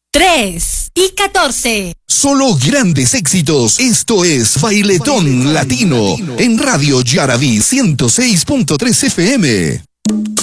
3 y 14. Solo grandes éxitos. Esto es Bailetón Latino en Radio Yaraví 106.3 FM.